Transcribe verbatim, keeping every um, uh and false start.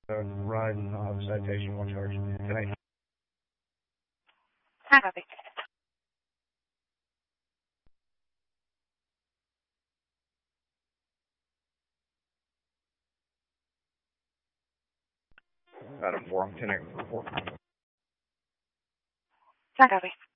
Uh, riding uh, citation one charge tonight. Hi, copy. Out of four, ten eight four. Hi, copy.